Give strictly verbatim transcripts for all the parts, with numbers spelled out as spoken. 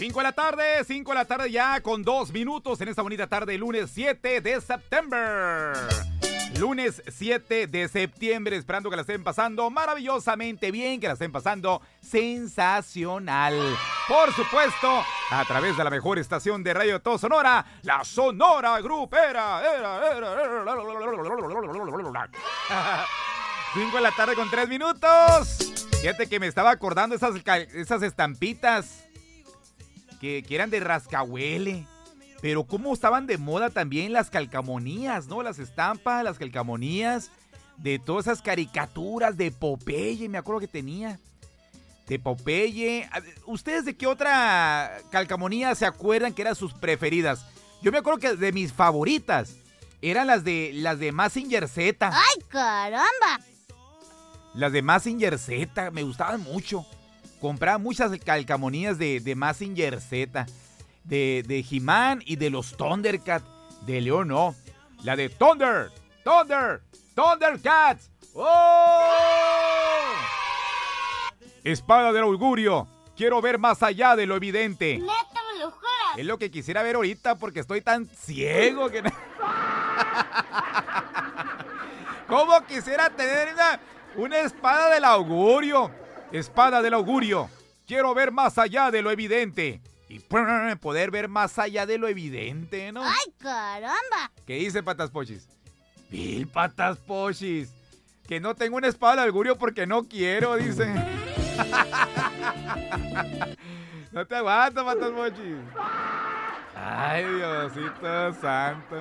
cinco de la tarde, cinco de la tarde ya con dos minutos en esta bonita tarde, lunes siete de septiembre. Lunes siete de septiembre, esperando que la estén pasando maravillosamente bien, que la estén pasando sensacional. Por supuesto, a través de la mejor estación de radio de todo Sonora, la Sonora Grupera. cinco de la tarde con tres minutos. Fíjate que me estaba acordando esas, esas estampitas que, que eran de rascahuele. Pero cómo estaban de moda también las calcamonías, ¿no? Las estampas, las calcamonías de todas esas caricaturas de Popeye, me acuerdo que tenía. De Popeye. ¿Ustedes de qué otra calcamonía se acuerdan que eran sus preferidas? Yo me acuerdo que de mis favoritas eran las de las de Mazinger Z. ¡Ay, caramba! Las de Mazinger Z, me gustaban mucho. Compraba muchas calcamonías de, de Mazinger Z. De, de He-Man y de los Thundercats. De León, no. La de Thunder, Thunder, Thundercats. ¡Oh! Espada del augurio. Quiero ver más allá de lo evidente. ¡Neta, me lo juras! Es lo que quisiera ver ahorita porque estoy tan ciego que... ¿Cómo quisiera tener una, una espada del augurio? Espada del augurio. Quiero ver más allá de lo evidente. Y poder ver más allá de lo evidente, ¿no? ¡Ay, caramba! ¿Qué dice Patas Pochis? Bill Patas Pochis. Que no tengo una espada del augurio porque no quiero, dice. No te aguanto, Patas Pochis. Ay, Diosito santo.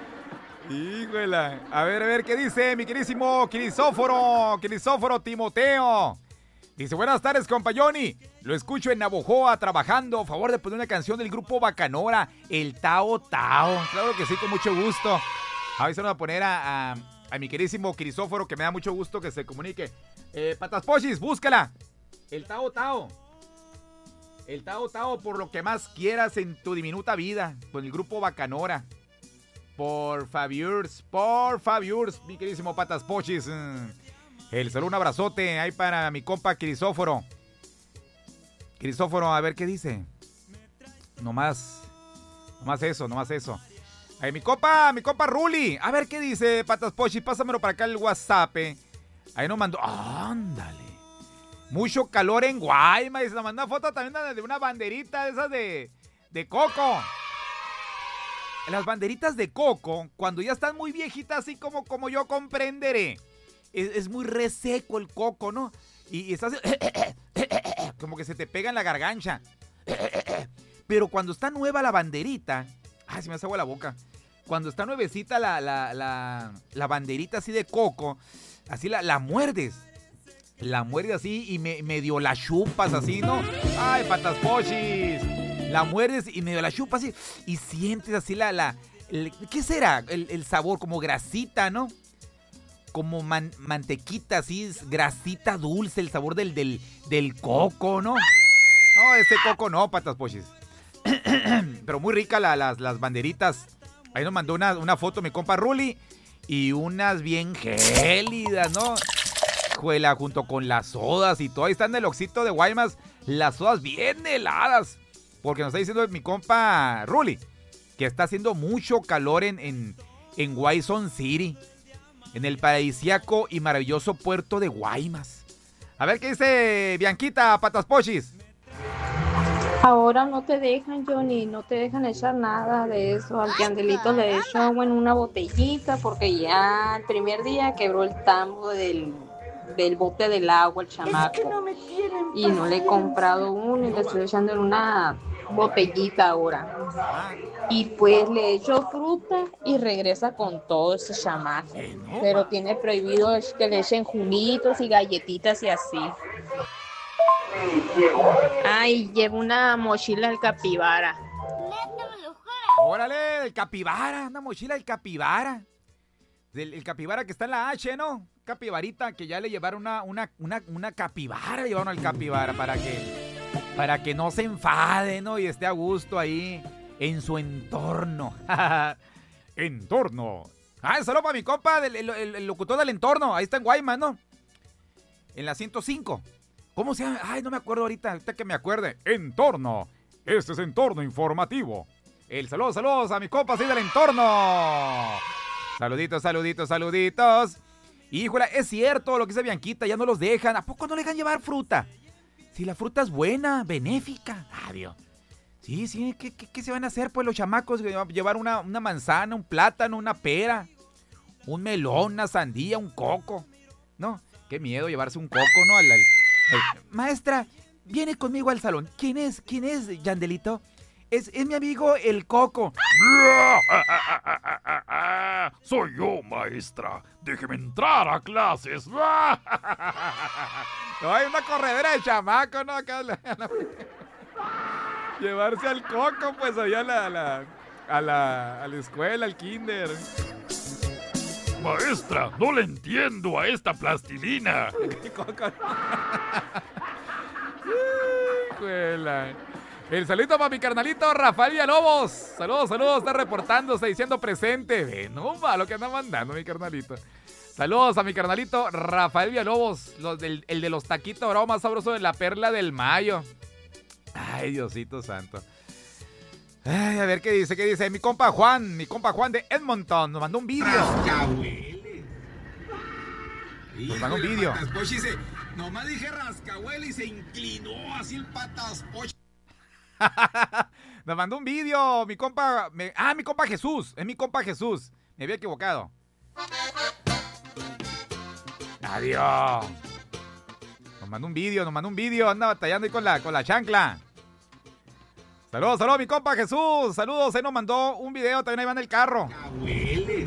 Híjole. A ver, a ver, ¿qué dice mi querísimo Crisóforo? Crisóforo Timoteo. Dice, buenas tardes, compa Johnny. Lo escucho en Navojoa trabajando. A favor de poner una canción del grupo Bacanora, el Tao Tao. Claro que sí, con mucho gusto. A ver, se nos va a poner a, a, a mi querísimo Crisóforo, que me da mucho gusto que se comunique. Eh, Patas Pochis, búscala. El Tao Tao. El Tao Tao, por lo que más quieras en tu diminuta vida. Con el grupo Bacanora. Por Fabiurs, por Fabiurs, mi querísimo Patas Pochis. El saludo, un abrazote ahí para mi compa Crisóforo. Crisóforo, a ver qué dice. Nomás, nomás eso, nomás eso. Ay, mi compa, mi compa Ruli. A ver qué dice, Patas Pochis. Pásamelo para acá el WhatsApp. Eh. Ahí nos mandó. Ándale. Mucho calor en Guaymas. Nos mandó una foto también de una banderita de esas de, de coco. Las banderitas de coco, cuando ya están muy viejitas, así como, como yo comprenderé. Es, es muy reseco el coco, ¿no? Y, y estás... como que se te pega en la gargancha. Pero cuando está nueva la banderita... Ay, se me hace agua la boca. Cuando está nuevecita la, la, la, la banderita así de coco, así la, la muerdes. La muerdes así y me, medio la chupas así, ¿no? Ay, Patas Pochis. La muerdes y medio la chupas así. Y sientes así la... la el, ¿qué será? El, el sabor, como grasita, ¿no? Como man, mantequita, así, grasita dulce, el sabor del, del, del coco, ¿no? No, ese coco no, Patas Pochis. Pero muy rica la, las, las banderitas. Ahí nos mandó una, una foto mi compa Ruli. Y unas bien gélidas, ¿no? Juela, junto con las sodas y todo. Ahí están del Oxito de Guaymas. Las sodas bien heladas. Porque nos está diciendo mi compa Ruli que está haciendo mucho calor en, en, en Guayson City. En el paradisíaco y maravilloso puerto de Guaymas. A ver qué dice Bianquita, Patas Pochis. Ahora no te dejan, Johnny, no te dejan echar nada de eso. Al candelito le echó agua en una botellita porque ya el primer día quebró el tambo del, del bote del agua, el chamaco. Es que no me quieren y no le he comprado uno y le estoy echando en una botellita ahora. Y pues le echo fruta y regresa con todo ese chamaco. Pero tiene prohibido que le echen juguitos y galletitas y así. Ay, llevo una mochila del capibara. Órale, el capibara, una mochila del capibara. El, el capibara que está en la H, ¿no? Capibarita, que ya le llevaron una, una, una, una capibara, llevaron al capibara para que, para que no se enfade, ¿no? Y esté a gusto ahí en su entorno. Entorno. Ah, saludo para mi compa, el, el, el, el locutor del entorno. Ahí está en Guaymas, ¿no? En la ciento cinco. ¿Cómo se llama? Ay, no me acuerdo ahorita, ahorita que me acuerde. Entorno. Este es Entorno Informativo. El saludo, saludos a mis compas ahí del entorno. Saluditos, saluditos, saluditos. Híjole, es cierto lo que dice Bianquita, ya no los dejan. ¿A poco no le dejan llevar fruta? Si la fruta es buena, benéfica. Adiós. Sí, sí, ¿qué, qué, qué se van a hacer pues los chamacos? Llevar una, una manzana, un plátano, una pera, un melón, una sandía, un coco. No, qué miedo llevarse un coco, ¿no? Al, al, al... Maestra, viene conmigo al salón. ¿Quién es? ¿Quién es, Yandelito? Es, es mi amigo el Coco. Soy yo, maestra. Déjeme entrar a clases. No, hay una corredera de chamaco, ¿no? Acá la, la... Llevarse al Coco, pues, allá a la, a la, a la, a la escuela, al kinder. Maestra, no le entiendo a esta plastilina. ¿Qué Coco? Escuela. El saludito para mi carnalito Rafael Villalobos. Saludos, saludos, está reportándose, diciendo presente. Ve, no va lo que anda mandando mi carnalito. Saludos a mi carnalito Rafael Villalobos, los del, el de los taquitos dorados más sabrosos de la Perla del Mayo. Ay, Diosito santo. Ay, a ver qué dice, qué dice. Mi compa Juan, mi compa Juan de Edmonton nos mandó un vídeo. Nos mandó un vídeo. Nomás dije rascahuele y se inclinó así el patas poche. Nos mandó un vídeo, mi compa. Me, ah, mi compa Jesús. Es mi compa Jesús. Me había equivocado. Adiós. Nos mandó un vídeo, nos mandó un vídeo. Anda batallando ahí con la, con la chancla. Saludos, saludos, mi compa Jesús. Saludos, ahí nos mandó un video. También ahí va en el carro. Rascahuele.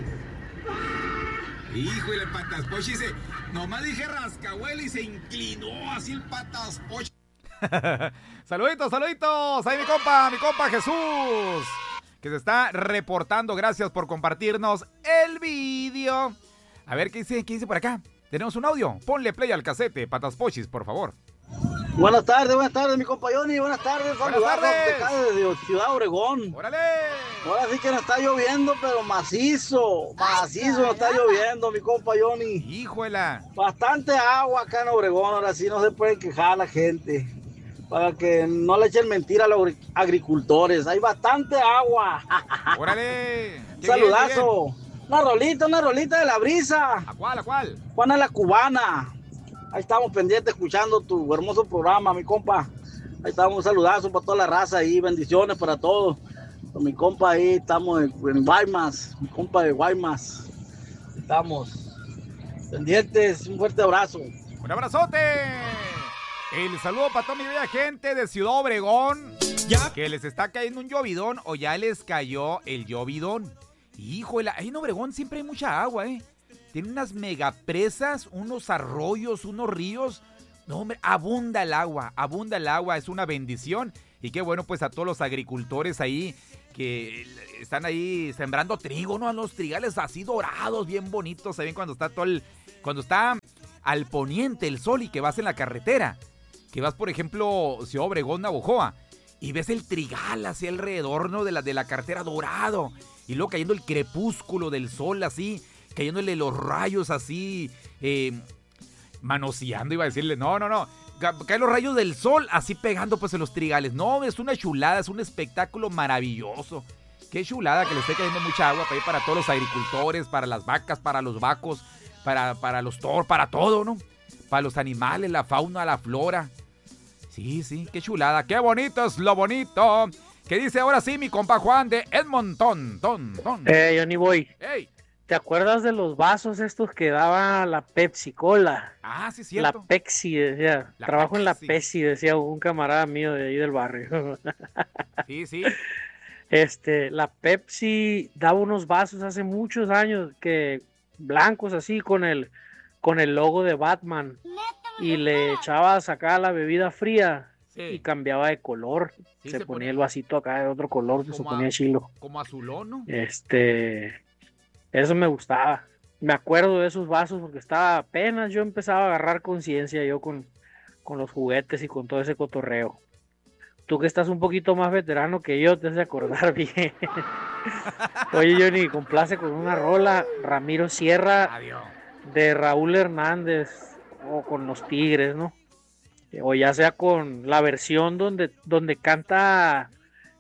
Híjole, patas poche. Dice, nomás dije rascahuele y se inclinó así el patas poche. Saluditos, saluditos. Ahí mi compa, mi compa Jesús, que se está reportando. Gracias por compartirnos el vídeo. A ver, ¿qué dice, qué dice por acá? Tenemos un audio. Ponle play al casete, Patas Pochis, por favor. Buenas tardes, buenas tardes, mi compa Johnny. Buenas tardes, buenas tardes. De acá de Ciudad Obregón. ¡Órale! Ahora sí que nos está lloviendo, pero macizo. Macizo nos está lloviendo, mi compa Johnny. ¡Híjuela! Bastante agua acá en Obregón. Ahora sí no se puede quejar la gente. Para que no le echen mentira a los agricultores. Hay bastante agua. ¡Órale! Saludazo. Bien, bien. Una rolita, una rolita de la brisa. ¿A cuál, a cuál? Juana la Cubana. Ahí estamos pendientes escuchando tu hermoso programa, mi compa. Ahí estamos, un saludazo para toda la raza ahí. Bendiciones para todos. Con mi compa ahí estamos en, en Guaymas. Mi compa de Guaymas. Estamos pendientes. Un fuerte abrazo. ¡Un abrazote! El saludo para toda mi bella gente de Ciudad Obregón. ¿Ya? Que les está cayendo un llovidón o ya les cayó el llovidón. Híjole, ahí en Obregón siempre hay mucha agua, ¿eh? Tiene unas megapresas, unos arroyos, unos ríos. No, hombre, abunda el agua, abunda el agua, es una bendición. Y qué bueno, pues, a todos los agricultores ahí que están ahí sembrando trigo, ¿no? A los trigales así dorados, bien bonitos. ¿Saben? Cuando está todo el... Cuando está al poniente el sol y que vas en la carretera. Que vas, por ejemplo, Ciudad Obregón, Navojoa, y ves el trigal así alrededor, ¿no? de la, de la carretera dorado. Y luego cayendo el crepúsculo del sol así, cayéndole los rayos así, eh, manoseando, iba a decirle, no, no, no, caen los rayos del sol así pegando pues en los trigales. No, es una chulada, es un espectáculo maravilloso. Qué chulada que le esté cayendo mucha agua para, para todos los agricultores, para las vacas, para los vacos, para, para los toros, para todo, ¿no? Para los animales, la fauna, la flora. Sí, sí, qué chulada, qué bonito es lo bonito. ¿Qué dice ahora sí mi compa Juan de Edmonton? Ton, ton. Eh, Johnny Boy. Hey. ¿Te acuerdas de los vasos estos que daba la Pepsi Cola? Ah, sí, cierto. La Pepsi, decía. La Trabajo Pepsi. en la Pepsi, decía un camarada mío de ahí del barrio. Sí, sí. Este, la Pepsi daba unos vasos hace muchos años que blancos así con el con el logo de Batman y le echabas acá la bebida fría. Sí. Y cambiaba de color, sí, se, se ponía, ponía el vasito acá de otro color, se ponía chilo. Como azulón, ¿no? Este, eso me gustaba. Me acuerdo de esos vasos porque estaba apenas yo empezaba a agarrar conciencia yo con, con los juguetes y con todo ese cotorreo. Tú que estás un poquito más veterano que yo, te has de acordar bien. Oye, Johnny, complace con una rola, Ramiro Sierra. Adiós. De Raúl Hernández, o con los Tigres, ¿no? O ya sea con la versión donde, donde canta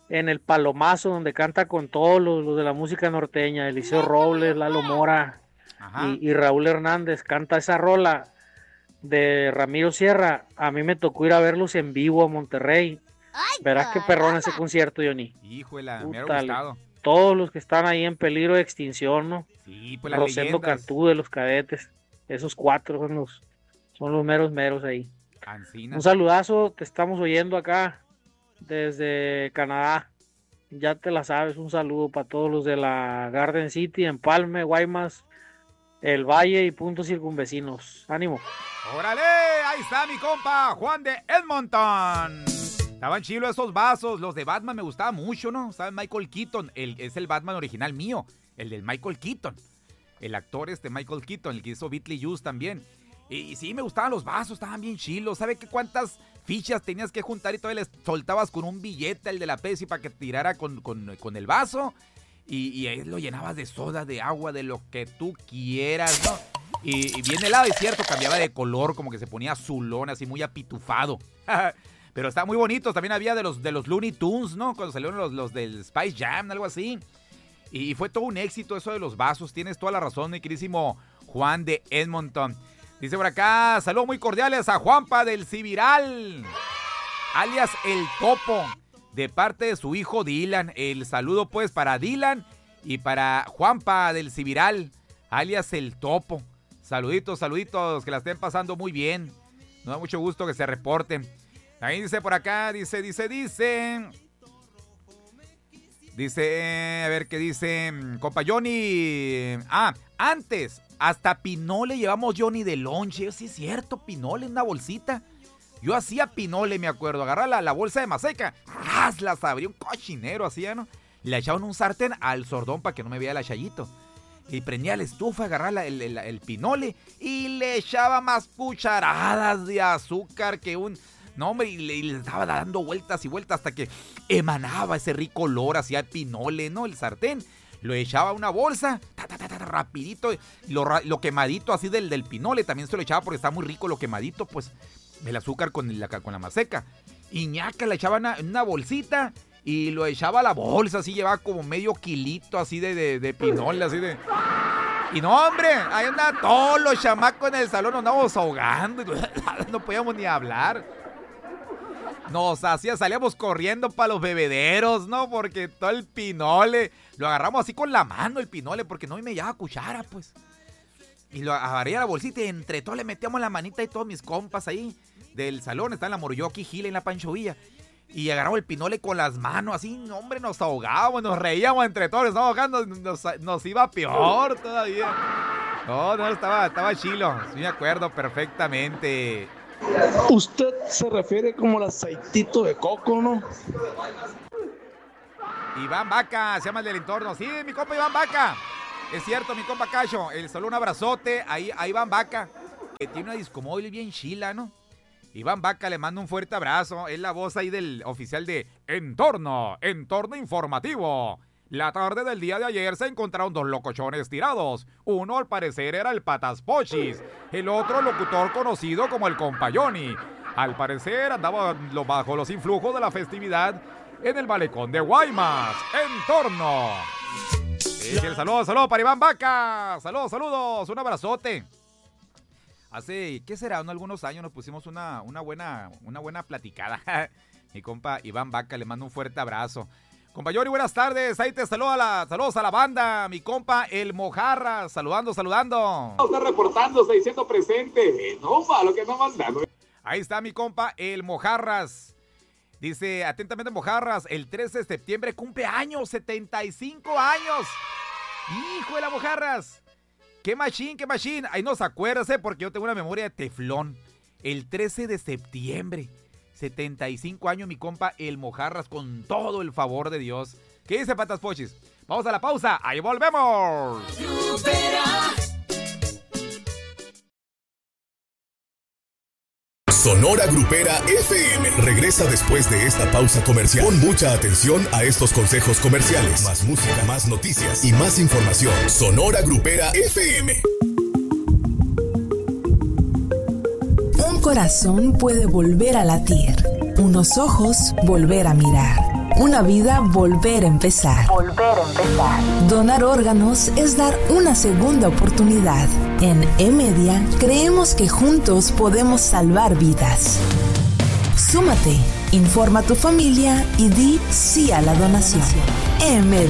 en el Palomazo, donde canta con todos los, los de la música norteña, Eliseo Robles, Lalo Mora y, y Raúl Hernández, canta esa rola de Ramiro Sierra. A mí me tocó ir a verlos en vivo a Monterrey. Ay, Verás qué perrón ese concierto, Johnny. Híjole, me hubiera Puta, gustado. Todos los que están ahí en peligro de extinción, ¿no? Sí, pues las Rosendo leyendas. Cantú de los Cadetes, esos cuatro son los, son los meros meros ahí. Ancina. Un saludazo, te estamos oyendo acá desde Canadá. Ya te la sabes, un saludo para todos los de la Garden City, Empalme, Guaymas, El Valle y puntos circunvecinos. Ánimo. ¡Órale! Ahí está mi compa Juan de Edmonton. Estaban chilos esos vasos. Los de Batman me gustaban mucho, ¿no? Estaba Michael Keaton. El, es el Batman original mío. El del Michael Keaton. El actor este Michael Keaton, el que hizo Beetlejuice también. Y, y sí, me gustaban los vasos, estaban bien chilos. ¿Sabe qué cuántas fichas tenías que juntar y todavía les soltabas con un billete al de la Pepsi para que tirara con, con, con el vaso? Y, y ahí lo llenabas de soda, de agua, de lo que tú quieras, ¿no? Y, y bien helado, es cierto, cambiaba de color, como que se ponía azulón, así muy apitufado. Pero estaban muy bonitos. También había de los, de los Looney Tunes, ¿no? Cuando salieron los, los del Spice Jam, algo así. Y, y fue todo un éxito eso de los vasos. Tienes toda la razón, mi queridísimo Juan de Edmonton. Dice por acá, saludos muy cordiales a Juanpa del Cibiral, alias El Topo, de parte de su hijo Dylan. El saludo pues para Dylan y para Juanpa del Cibiral, alias El Topo. Saluditos, saluditos, que la estén pasando muy bien. Nos da mucho gusto que se reporten. Ahí dice por acá, dice, dice, dice... Dice, a ver qué dice, compa Johnny. Ah, antes, hasta pinole llevamos Johnny de lonche. Sí es cierto, pinole en una bolsita. Yo hacía pinole, me acuerdo. Agarraba la, la bolsa de maseca, ¡ras! Las abría un cochinero así, ¿no? Y le echaban un sartén al sordón para que no me viera el achayito. Y prendía la estufa, agarraba la, el, el, el pinole y le echaba más cucharadas de azúcar que un... No, hombre, y le, y le estaba dando vueltas y vueltas hasta que emanaba ese rico olor hacia el pinole, ¿no? El sartén. Lo echaba a una bolsa, ta, ta, ta, ta, rapidito. Lo, lo quemadito así del, del pinole también se lo echaba porque está muy rico lo quemadito, pues, el azúcar con la, con la maseca. Y ñaca, le echaba una, una bolsita y lo echaba a la bolsa, así llevaba como medio kilito así de, de, de pinole, así de... Y no, hombre, ahí andaban todos los chamacos en el salón, nos andábamos ahogando, no podíamos ni hablar. Nos hacía, salíamos corriendo para los bebederos, ¿no? Porque todo el pinole, lo agarramos así con la mano el pinole, porque no me llevaba cuchara, pues. Y lo agarré a la bolsita y entre todos le metíamos la manita y todos mis compas ahí del salón, está en la Moroyoki, Gila, en la Pancho Villa. Y agarramos el pinole con las manos, así, no, hombre, nos ahogábamos, nos reíamos entre todos, nos ahogando, nos, nos iba peor todavía. No, no, estaba, estaba chilo, sí me acuerdo perfectamente. Usted se refiere como el aceitito de coco, ¿no? Iván Vaca, se llama el del entorno. Sí, mi compa Iván Vaca. Es cierto, mi compa Cacho. El solo un abrazote ahí a Iván Vaca, que tiene una discomóvil bien chila, ¿no? Iván Vaca, le mando un fuerte abrazo. Es la voz ahí del oficial de Entorno, Entorno Informativo. La tarde del día de ayer se encontraron dos locochones tirados. Uno al parecer era el Patas Pochis, el otro locutor conocido como el compa Johnny. Al parecer andaba bajo los influjos de la festividad en el malecón de Guaymas. Entorno. Sí, el saludo, saludo para Iván Vaca. Saludos, saludos, un abrazote. Hace, ¿qué será? ¿No? Algunos años nos pusimos una, una, buena, una buena platicada. Mi compa Iván Vaca, le mando un fuerte abrazo. Compa Johnny, buenas tardes. Ahí te saludo a la, saludos a la banda. Mi compa El Mojarra, saludando, saludando. Está reportándose, diciendo presente. No, para lo que no mandando. Ahí está mi compa El Mojarras. Dice, atentamente Mojarras, el trece de septiembre cumple años, setenta y cinco años. Hijo de la Mojarras. Qué machín, qué machín. Ahí no se acuérdase porque yo tengo una memoria de teflón. El trece de septiembre. setenta y cinco años, mi compa El Mojarras, con todo el favor de Dios. ¿Qué dice, Patas Pochis? Vamos a la pausa, ahí volvemos. Sonora Grupera F M regresa después de esta pausa comercial. Pon mucha atención a estos consejos comerciales. Más música, más noticias y más información. Sonora Grupera F M. Un corazón puede volver a latir, unos ojos volver a mirar, una vida volver a empezar. Volver a empezar. Donar órganos es dar una segunda oportunidad. En E-Media creemos que juntos podemos salvar vidas. Súmate, informa a tu familia y di sí a la donación. E-Media.